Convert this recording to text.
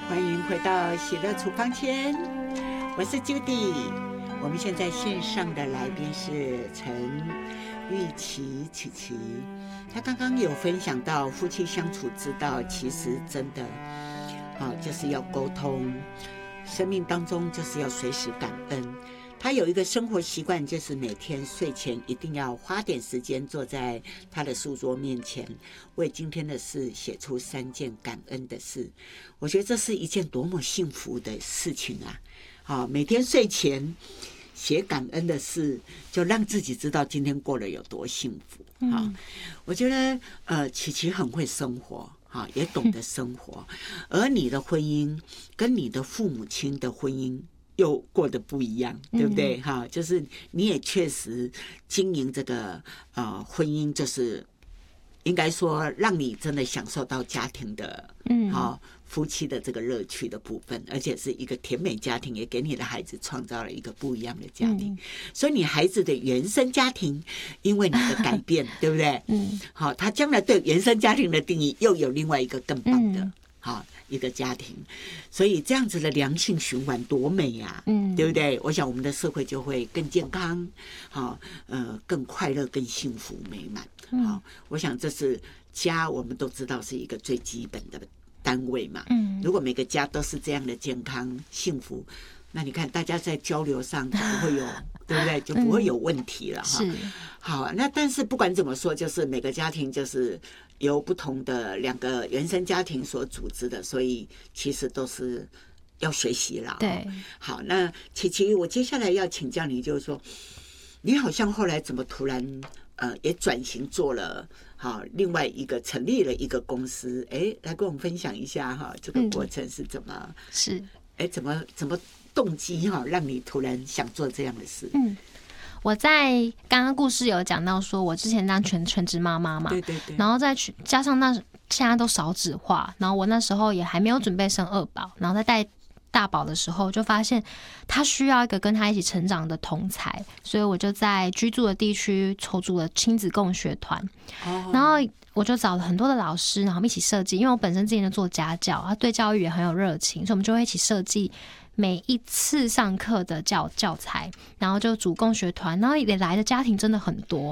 欢迎回到喜乐厨房间，我是 Judy。我们现在线上的来宾是陈玉琪琪琪，她刚刚有分享到夫妻相处之道，其实真的就是要沟通，生命当中就是要随时感恩。他有一个生活习惯，就是每天睡前一定要花点时间坐在他的书桌面前，为今天的事写出3件感恩的事。我觉得这是一件多么幸福的事情啊！每天睡前写感恩的事，就让自己知道今天过得有多幸福。我觉得琪琪很会生活，也懂得生活，而你的婚姻跟你的父母亲的婚姻又过得不一样，对不对？就是你也确实经营这个婚姻，就是应该说让你真的享受到家庭的夫妻的这个乐趣的部分，而且是一个甜美家庭，也给你的孩子创造了一个不一样的家庭。所以你孩子的原生家庭因为你的改变对不对？他将来对原生家庭的定义又有另外一个更棒的一个家庭，所以这样子的良性循环多美啊，对不对？我想我们的社会就会更健康，更快乐、更幸福美满。我想这是家，我们都知道是一个最基本的单位嘛。如果每个家都是这样的健康幸福，那你看大家在交流上就不会有对不对？就不会有问题了哈。好，那但是不管怎么说，就是每个家庭就是由不同的2个原生家庭所组织的，所以其实都是要学习了。 对， 好，那琪琪，我接下来要请教你，就是说，你好像后来怎么突然也转型做了另外一个成立了一个公司，来跟我们分享一下这个过程是怎么怎么动机让你突然想做这样的事？ 我在刚刚故事有讲到说，我之前当全职妈妈嘛， 对对对， 然后再加上现在都少子化，然后我那时候也还没有准备生2宝，然后在带大宝的时候，就发现他需要一个跟他一起成长的同才，所以我就在居住的地区筹组了亲子共学团，然后我就找了很多的老师，然后我们一起设计，因为我本身之前就做家教，他对教育也很有热情，所以我们就会一起设计每一次上课的教材，然后就组共学团，然后也来的家庭真的很多，